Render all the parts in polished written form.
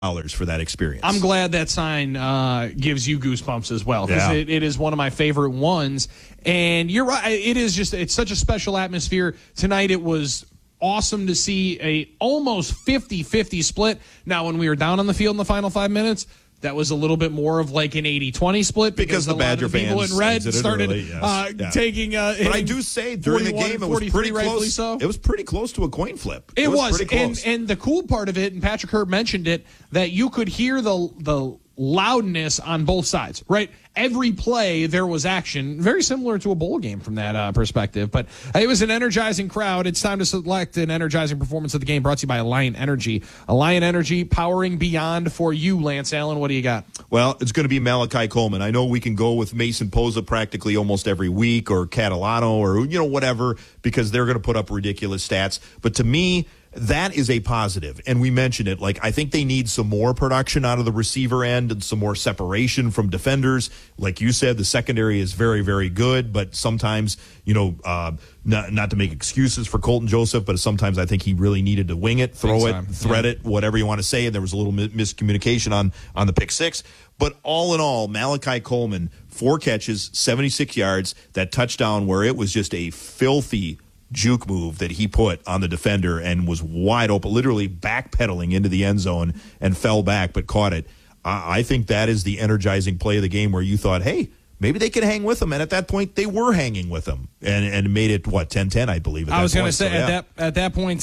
for that experience. I'm glad that sign gives you goosebumps as well, because it is one of my favorite ones. And you're right. It's such a special atmosphere. Tonight it was awesome to see a almost 50-50 split. Now, when we were down on the field in the final 5 minutes, that was a little bit more of like an 80-20 split because the Badger people in red started taking. But I do say during the game it was pretty close. So. It was pretty close to a coin flip. It was and the cool part of it, and Patrick Herb mentioned it, that you could hear the loudness on both sides, right? Every play there was action, very similar to a bowl game from that perspective. But it was an energizing crowd. It's time to select an energizing performance of the game, brought to you by Alliant Energy. Alliant Energy, powering beyond for you, Lance Allen. What do you got? Well, it's going to be Malachi Coleman. I know we can go with Mason Posa practically almost every week, or Catalano, or whatever, because they're going to put up ridiculous stats. But to me, that is a positive, and we mentioned it. Like, I think they need some more production out of the receiver end and some more separation from defenders. Like you said, the secondary is very, very good, but sometimes, not to make excuses for Colton Joseph, but sometimes I think he really needed to wing it, throw it, thread it, whatever you want to say. And there was a little miscommunication on the pick six. But all in all, Malachi Coleman, 4 catches, 76 yards, that touchdown where it was just a filthy juke move that he put on the defender and was wide open, literally backpedaling into the end zone and fell back but caught it. I think that is the energizing play of the game, where you thought, hey, maybe they could hang with him. And at that point, they were hanging with him and made it, 10-10, I believe. I was going to say, at that point,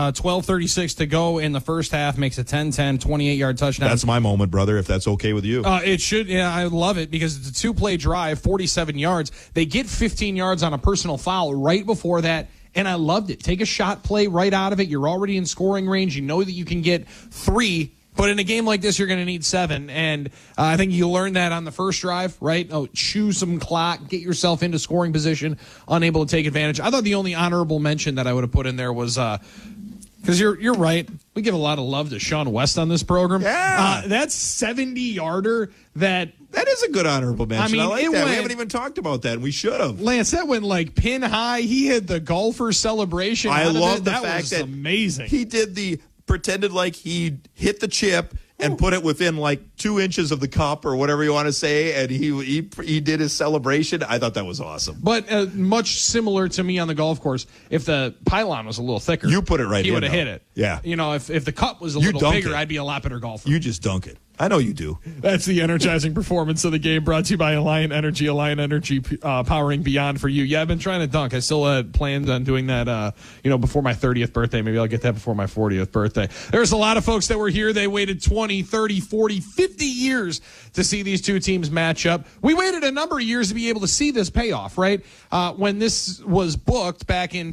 12:36 to go in the first half, makes a 10-10, 28-yard touchdown. That's my moment, brother, if that's okay with you. It should. Yeah, I love it, because it's a 2-play drive, 47 yards. They get 15 yards on a personal foul right before that. And I loved it. Take a shot play right out of it. You're already in scoring range. You know that you can get 3. But in a game like this, you're going to need 7. And I think you learned that on the first drive, right? Chew some clock, get yourself into scoring position, unable to take advantage. I thought the only honorable mention that I would have put in there was, because you're right, we give a lot of love to Sean West on this program. Yeah. That 70-yarder that is a good honorable mention. I like that. We haven't even talked about that, and we should have. Lance, that went like pin high. He had the golfer celebration. I love the fact was that amazing. He did pretended like he hit the chip and put it within like 2 inches of the cup, or whatever you want to say, and he did his celebration. I thought that was awesome. But much similar to me on the golf course, if the pylon was a little thicker, you put it right in, he would have hit it. Yeah. If the cup was a little bigger, I'd be a lot better golfer. You just dunk it. I know you do. That's the energizing performance of the game, brought to you by Alliant Energy. Alliant Energy, powering beyond for you. Yeah, I've been trying to dunk. I still had planned on doing that, before my 30th birthday. Maybe I'll get that before my 40th birthday. There's a lot of folks that were here. They waited 20, 30, 40, 50 years to see these two teams match up. We waited a number of years to be able to see this payoff, right? When this was booked back in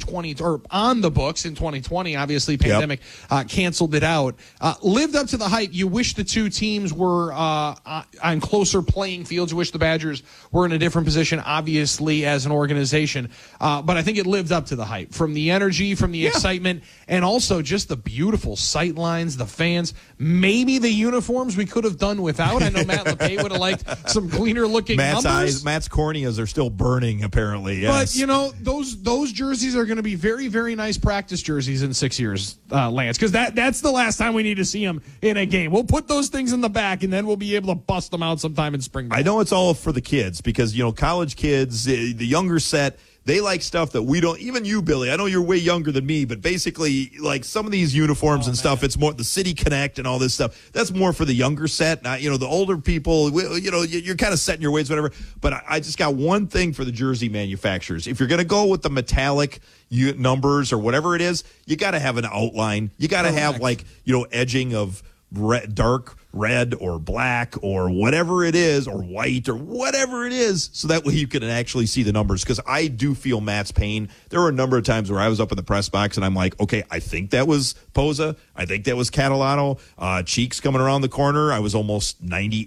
on the books in 2020, obviously pandemic canceled it out. Lived up to the hype. You wish the two teams were on closer playing fields. You wish the Badgers were in a different position, obviously, as an organization. But I think it lived up to the hype, from the energy, from the excitement, and also just the beautiful sight lines, the fans. Maybe the uniforms we could have done without. I know Matt LePay would have liked some cleaner-looking numbers. Matt's corneas are still burning, apparently. Yes. But, those jerseys are going to be very, very nice practice jerseys in 6 years, Lance, because that's the last time we need to see them in a game. We'll put those things in the back, and then we'll be able to bust them out sometime in spring ball. I know it's all for the kids, because, college kids, the younger set, they like stuff that we don't. Even you, Billy, I know you're way younger than me, but basically, like, some of these uniforms and stuff, it's more the City Connect and all this stuff. That's more for the younger set. Not, the older people, you're kind of set in your ways, whatever. But I just got one thing for the jersey manufacturers. If you're going to go with the metallic numbers or whatever it is, you got to have an outline. You got to have, edging of dark red or black or whatever it is, or white or whatever it is, so that way you can actually see the numbers. Because I do feel Matt's pain. There were a number of times where I was up in the press box and I'm like, okay, I think that was Posa. I think that was Catalano. Cheeks coming around the corner. I was almost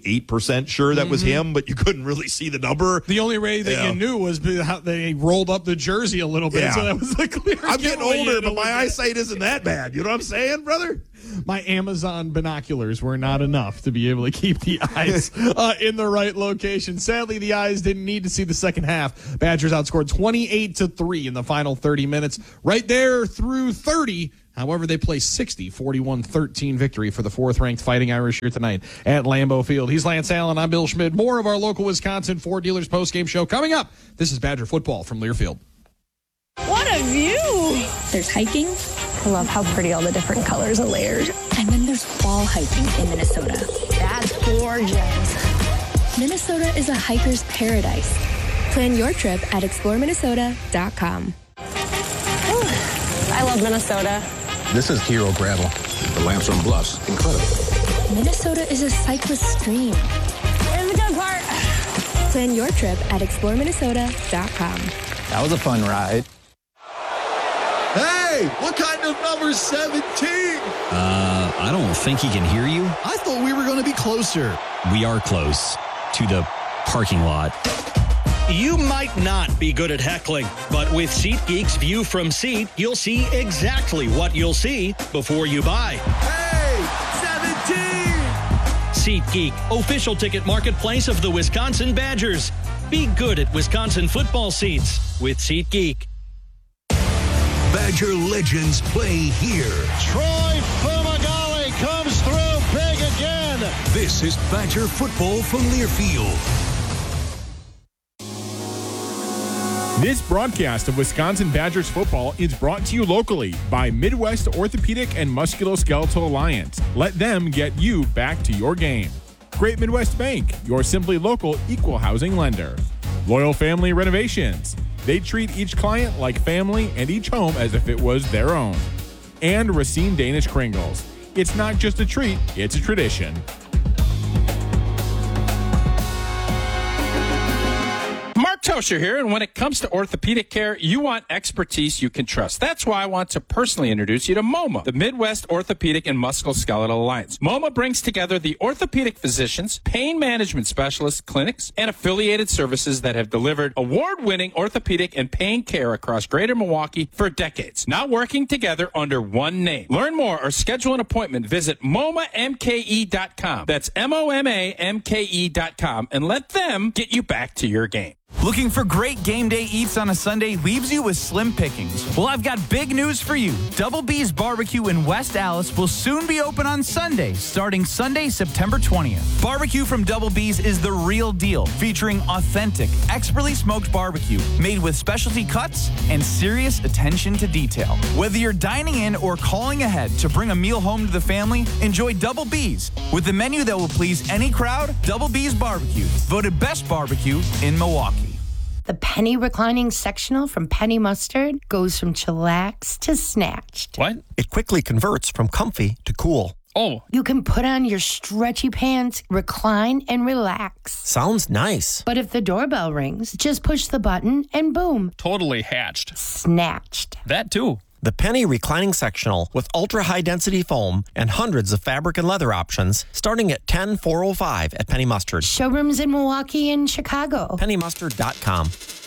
98% sure that was him, but you couldn't really see the number. The only way that you knew was how they rolled up the jersey a little bit. So that was the clear. I'm getting older, but my eyesight isn't that bad. You know what I'm saying, brother? My Amazon binoculars were not enough to be able to keep the eyes in the right location. Sadly, the eyes didn't need to see the second half. Badgers outscored 28-3 in the final 30 minutes. Right there through 30, However, they play 60, 41-13 victory for the fourth-ranked Fighting Irish here tonight at Lambeau Field. He's Lance Allen. I'm Bill Schmidt. More of our local Wisconsin Ford Dealers postgame show coming up. This is Badger football from Learfield. What a view! There's hiking. I love how pretty all the different colors and layers. And then there's wall hiking in Minnesota. That's gorgeous. Minnesota is a hiker's paradise. Plan your trip at exploreminnesota.com. I love Minnesota. This is Hero Gravel. The lamps on bluffs. Incredible. Minnesota is a cyclist dream. Here's the good part. Plan your trip at exploreminnesota.com. That was a fun ride. Hey, what kind of number 17? I don't think he can hear you. I thought we were going to be closer. We are close to the parking lot. You might not be good at heckling, but with SeatGeek's View from Seat, you'll see exactly what you'll see before you buy. Hey, 17! SeatGeek, official ticket marketplace of the Wisconsin Badgers. Be good at Wisconsin football seats with SeatGeek. Badger legends play here. Troy Fumagalli comes through big again. This is Badger football from Learfield. This broadcast of Wisconsin Badgers football is brought to you locally by Midwest Orthopedic and Musculoskeletal Alliance. Let them get you back to your game. Great Midwest Bank, your simply local equal housing lender. Loyal Family Renovations. They treat each client like family and each home as if it was their own. And Racine Danish Kringles. It's not just a treat, it's a tradition. Mark Tosher here, and when it comes to orthopedic care, you want expertise you can trust. That's why I want to personally introduce you to MoMA, the Midwest Orthopedic and Musculoskeletal Alliance. MoMA brings together the orthopedic physicians, pain management specialists, clinics, and affiliated services that have delivered award-winning orthopedic and pain care across greater Milwaukee for decades, now working together under one name. Learn more or schedule an appointment. Visit MoMaMKE.com. That's MoMaMKE.com, and let them get you back to your game. Looking for great game day eats on a Sunday leaves you with slim pickings. Well, I've got big news for you. Double B's Barbecue in West Allis will soon be open on Sunday, starting Sunday, September 20th. Barbecue from Double B's is the real deal, featuring authentic, expertly smoked barbecue made with specialty cuts and serious attention to detail. Whether you're dining in or calling ahead to bring a meal home to the family, enjoy Double B's. With a menu that will please any crowd, Double B's Barbecue, voted best barbecue in Milwaukee. The penny reclining sectional from Penny Mustard goes from chillax to snatched. What? It quickly converts from comfy to cool. Oh. You can put on your stretchy pants, recline, and relax. Sounds nice. But if the doorbell rings, just push the button and boom. Totally hatched. Snatched. That too. The Penny Reclining Sectional with ultra-high-density foam and hundreds of fabric and leather options starting at $10,405 at Penny Mustard. Showrooms in Milwaukee and Chicago. PennyMustard.com.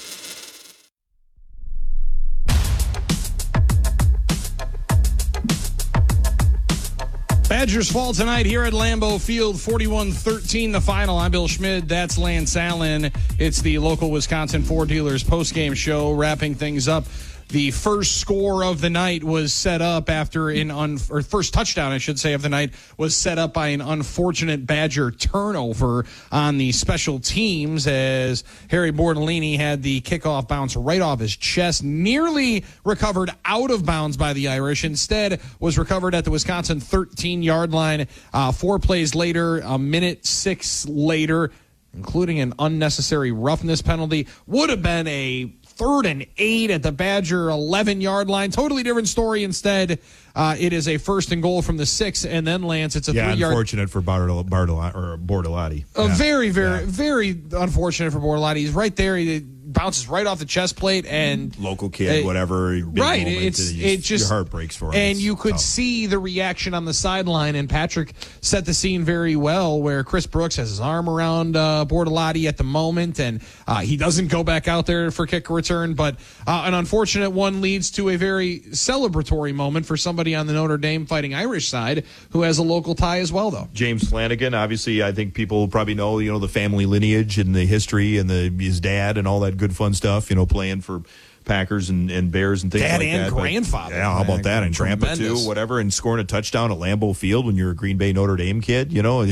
Badgers fall tonight here at Lambeau Field, 41-13 the final. I'm Bill Schmidt. That's Lance Allen. It's the local Wisconsin Ford Dealers postgame show, wrapping things up. The first score of the night was set up after first touchdown, I should say, of the night was set up by an unfortunate Badger turnover on the special teams as Harry Bortolini had the kickoff bounce right off his chest, nearly recovered out of bounds by the Irish. Instead, was recovered at the Wisconsin 13-yard line. 4 plays later, a minute 6 later, including an unnecessary roughness penalty, would have been a 3rd and 8 at the Badger 11-yard line. Totally different story. Instead, it is a 1st and goal from the 6, and then Lance, it's a 3-yard. Unfortunate for Bortolotti. Very unfortunate for Bortolotti. He's right there. He bounces right off the chest plate, and local kid, whatever. Right, it just your heart breaks for him. And you could see the reaction on the sideline, and Patrick set the scene very well, where Chris Brooks has his arm around Bortolotti at the moment, and he doesn't go back out there for kick return, but an unfortunate one leads to a very celebratory moment for somebody on the Notre Dame Fighting Irish side who has a local tie as well, though. James Flanagan, obviously, I think people probably know, the family lineage and the history and his dad and all that good fun stuff, playing for Packers and Bears and things Dad like and that. But, grandfather. yeah, how about that? And Grandpa, Tremendous. too, whatever, and scoring a touchdown at Lambeau Field when you're a Green Bay Notre Dame kid,